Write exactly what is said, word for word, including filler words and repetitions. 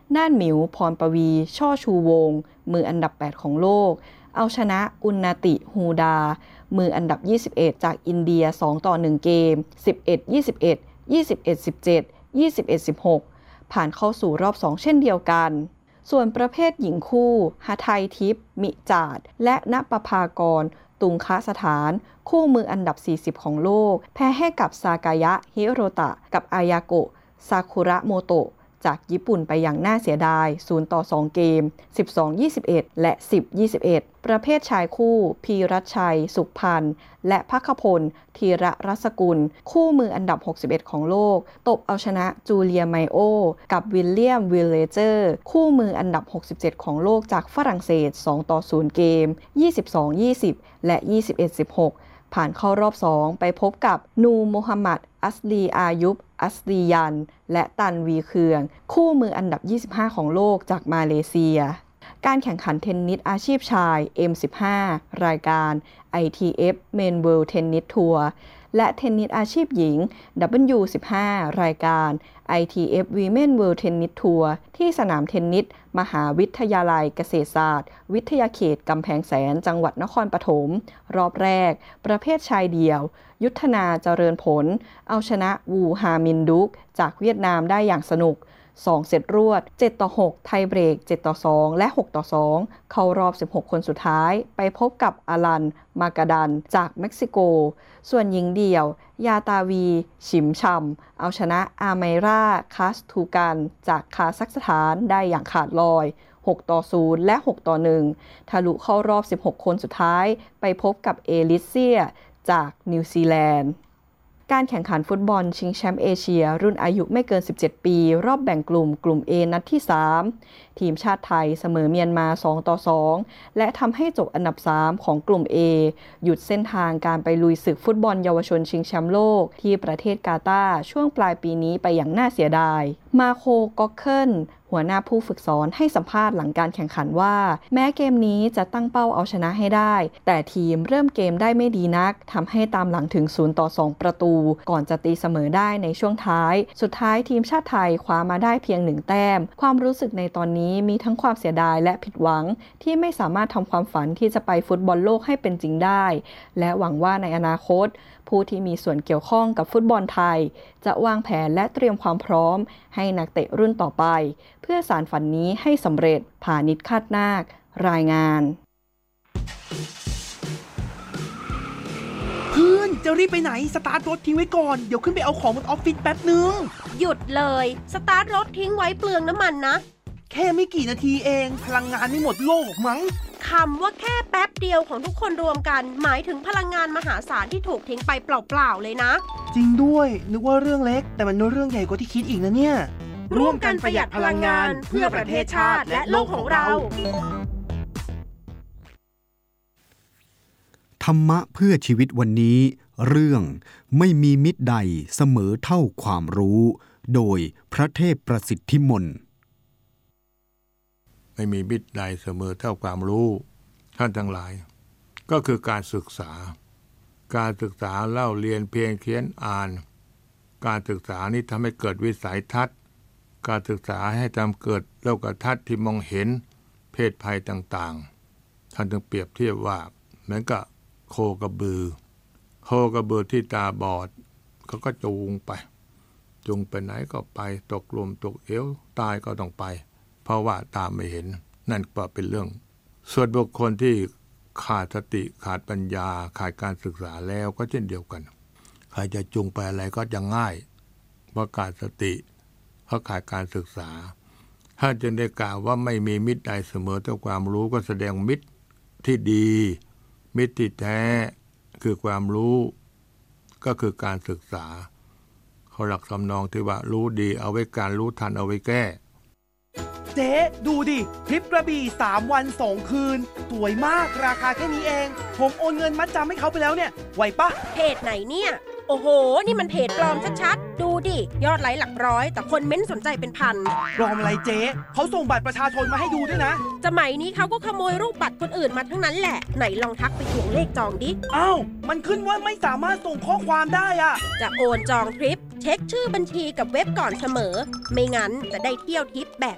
น่านหมิวพรปวีช่อชูวงมืออันดับแปดของโลกเอาชนะอุนนาติฮูดามืออันดับยี่สิบเอ็ดจากอินเดียสองต่อหนึ่งเกม สิบเอ็ด ยี่สิบเอ็ด ยี่สิบเอ็ด สิบเจ็ด ยี่สิบเอ็ด สิบหก ผ่านเข้าสู่รอบสองเช่นเดียวกันส่วนประเภทหญิงคู่หทัยทิพย์มิจาดและณปภากรตุงคสถานคู่มืออันดับสี่สิบของโลกแพ้ให้กับซากายะฮิโรตะกับอายาโกะซากุระโมโตะจากญี่ปุ่นไปอย่างน่าเสียดายศูนย์ต่อสองเกม สิบสอง ยี่สิบเอ็ด และ สิบ ยี่สิบเอ็ด ประเภทชายคู่พีรัชชัยสุขพันธ์และภัคพลธีระรัศกุลคู่มืออันดับหกสิบเอ็ดของโลกตบเอาชนะจูเลียไมโอกับวิลเลียมวิลเลเจอร์คู่มืออันดับหกสิบเจ็ดของโลกจากฝรั่งเศสสองต่อศูนย์เกม ยี่สิบสอง ยี่สิบ และ ยี่สิบเอ็ด สิบหกผ่านเข้ารอบสองไปพบกับนูโมฮัมหมัดอัสลีอายุบอัสลียันและตันวีเคืองคู่มืออันดับยี่สิบห้าของโลกจากมาเลเซียการแข่งขันเทนนิสอาชีพชาย เอ็ม สิบห้า รายการ ไอ ที เอฟ Men World Tennis Tour และเทนนิสอาชีพหญิง ดับเบิลยู สิบห้า รายการ ไอ ที เอฟ Women World Tennis Tour ที่สนามเทนนิสมหาวิทยาลัยเกษตรศาสตร์วิทยาเขตกำแพงแสนจังหวัดนครปฐมรอบแรกประเภทชายเดี่ยวยุทธนาเจริญผลเอาชนะวูฮามินดุกจากเวียดนามได้อย่างสนุกสองเซตรวดเจ็ดต่อหกไทยเบรกเจ็ดต่อสองและหกต่อสองเข้ารอบสิบหกคนสุดท้ายไปพบกับอลันมากาดันจากเม็กซิโกส่วนหญิงเดี่ยวยาตาวีฉิมช่ำเอาชนะอาไมราคาสทูกันจากคาซัคสถานได้อย่างขาดลอยหกต่อศูนย์และหกต่อหนึ่งทะลุเข้ารอบสิบหกคนสุดท้ายไปพบกับเอลิเซียจากนิวซีแลนด์การแข่งขันฟุตบอลชิงแชมป์เอเชียรุ่นอายุไม่เกินสิบเจ็ดปีรอบแบ่งกลุ่มกลุ่ม A นัดที่สามทีมชาติไทยเสมอเมียนมาสองต่อสองและทำให้จบอันดับสามของกลุ่ม A หยุดเส้นทางการไปลุยศึกฟุตบอลเยาวชนชิงแชมป์โลกที่ประเทศกาตาร์ช่วงปลายปีนี้ไปอย่างน่าเสียดายมาโคก็อกเคิลหัวหน้าผู้ฝึกสอนให้สัมภาษณ์หลังการแข่งขันว่าแม้เกมนี้จะตั้งเป้าเอาชนะให้ได้แต่ทีมเริ่มเกมได้ไม่ดีนักทำให้ตามหลังถึงศูนย์ต่อสองประตูก่อนจะตีเสมอได้ในช่วงท้ายสุดท้ายทีมชาติไทยคว้ามาได้เพียงหนึ่งแต้มความรู้สึกในตอนนี้มีทั้งความเสียดายและผิดหวังที่ไม่สามารถทำความฝันที่จะไปฟุตบอลโลกให้เป็นจริงได้และหวังว่าในอนาคตผู้ที่มีส่วนเกี่ยวข้องกับฟุตบอลไทยจะวางแผนและเตรียมความพร้อมให้นักเตะรุ่นต่อไปเพื่อสานฝันนี้ให้สำเร็จพานิชคาดนาครายงานเพื่อนจะรีบไปไหนสตาร์ทรถทิ้งไว้ก่อนเดี๋ยวขึ้นไปเอาของบนออฟฟิศแป๊บนึงหยุดเลยสตาร์ทรถทิ้งไว้เปลืองน้ำมันนะแค่ไม่กี่นาทีเองพลังงานไม่หมดโลกมั้งคำว่าแค่แป๊บเดียวของทุกคนรวมกันหมายถึงพลังงานมหาศาลที่ถูกทิ้งไปเปล่าๆเลยนะจริงด้วยนึกว่าเรื่องเล็กแต่มันเรื่องใหญ่กว่าที่คิดอีกนะเนี่ยร่วมกันประหยัดพลังงานเพื่อประเทศชาติและโลกของเราธรรมะเพื่อชีวิตวันนี้เรื่องไม่มีมิตรใดเสมอเท่าความรู้โดยพระเทพประสิทธิมนต์ไม่มีมิตรใดเสมอเท่าความรู้ท่านทั้งหลายก็คือการศึกษาการศึกษาเล่าเรียนเพียงเขียนอ่านการศึกษานี้ทำให้เกิดวิสัยทัศน์การศึกษาให้ทำเกิดโลกทัศน์ที่มองเห็นเพศภัยต่างๆท่านจึงเปรียบเทียบว่าเหมือนกับโคกระบือโคกระบือที่ตาบอดเขาก็จูงไปจูงไปไหนก็ไปตกลมตกเอวตายก็ต้องไปเพราะว่าตาไม่เห็นนั่นก็เป็นเรื่องส่วนบุคคลที่ขาดสติขาดปัญญาขาดการศึกษาแล้วก็เช่นเดียวกันใครจะจูงไปอะไรก็จะง่ายเพราะขาดสติเพราะขาดการศึกษาถ้าจึงได้กล่าวว่าไม่มีมิตรใดเสมอเท่าความรู้ก็แสดงมิตรที่ดีมิตรที่แท้คือความรู้ก็คือการศึกษาเขาหลักสำนองที่ว่ารู้ดีเอาไว้การรู้ทันเอาไว้แก้เจ๊ดูดิทริปกระบี่สามวันสองคืนสวยมากราคาแค่นี้เองผมโอนเงินมัดจำให้เขาไปแล้วเนี่ยไหวปะเพจไหนเนี่ยโอ้โหนี่มันเพจปลอมชัดๆดูดิยอดไลค์หลักร้อยแต่คนเม้นสนใจเป็นพันปลอมอะไรเจ๊เขาส่งบัตรประชาชนมาให้ดูด้วยนะสมัยนี้เขาก็ขโมยรูปบัตรคนอื่นมาทั้งนั้นแหละไหนลองทักไปทวงเลขจองดิอ้าวมันขึ้นว่าไม่สามารถส่งข้อความได้อะจะโอนจองทริปเช็คชื่อบัญชีกับเว็บก่อนเสมอไม่งั้นจะได้เที่ยวทริปแบบ